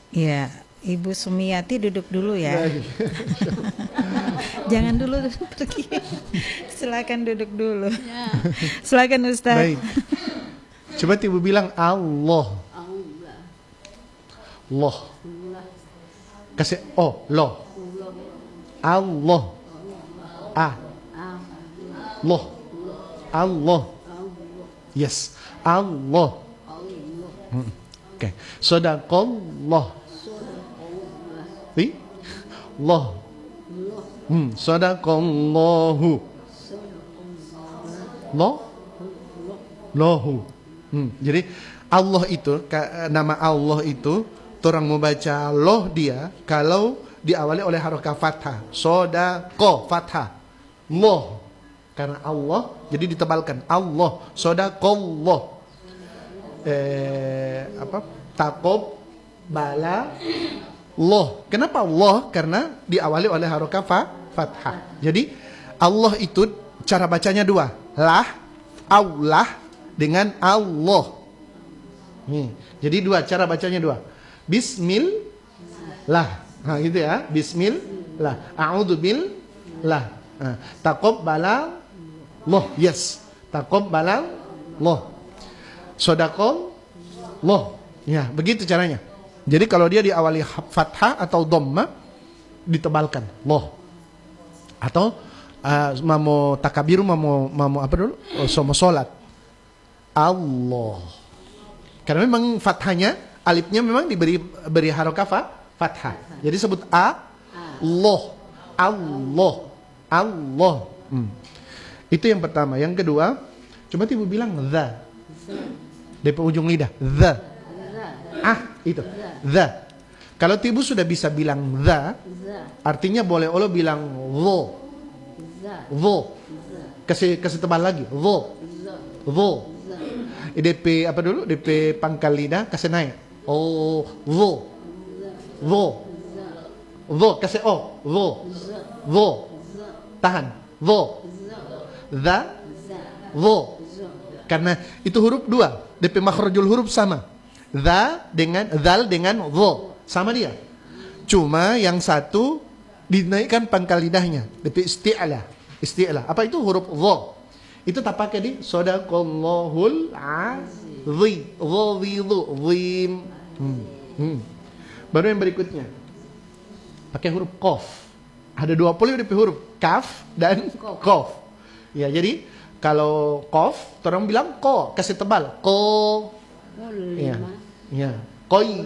Iya, Ibu Sumiati duduk dulu ya. Jangan dulu pergi. Silakan duduk dulu. Ya. Silakan Ustaz. Baik. Coba Ibu bilang Allah. Allah. Kasih loh. Allah. Allah. Allah. Yes. Allah. Oke. Sadaqallah. Allah. Sadaqallahu. Lahu. Jadi Allah itu, nama Allah itu, orang mau baca loh dia kalau diawali oleh harokat fathah. Sodako fathah. Loh. Karena Allah, jadi ditebalkan. Allah. Sodakallah. Takob bala loh. Kenapa Allah? Karena diawali oleh harokat fathah. Jadi Allah itu cara bacanya dua. Allah dengan Allah. Jadi dua cara bacanya dua. Bismillah. Nah, gitu ya. Bismillah. A'udzubillah. Taqabbala Allah. Yes. Taqabbala Allah. Sadaqallah. Ya, begitu caranya. Jadi kalau dia diawali fathah atau dhamma ditebalkan Allah. Atau mau takabiru mau apa dulu? Mau salat. Allah. Karena memang fathahnya, alifnya memang beri harokat fathah. Jadi sebut Allah. Allah. Allah. Itu yang pertama. Yang kedua, coba Ibu bilang the. Dari ujung lidah. The. Itu. The. Kalau Ibu sudah bisa bilang the, artinya boleh Allah bilang the. Kasih tebal lagi. The. DP apa dulu? DP pangkal lidah kasih naik. Kasih tahan. The. Karena itu huruf dua. DP makhrajul huruf sama. Zal dengan dho sama dia. Cuma yang satu dinaikkan pangkal lidahnya. DP isti'la. Apa itu huruf dho? Itu tak pakai di sadaqallahul azim. Baru yang berikutnya pakai huruf qaf. Ada 20 DP huruf, kaf dan qaf. Ya, jadi kalau qaf, orang bilang ko, kasih tebal. Ko. Ya. Ya. Koi.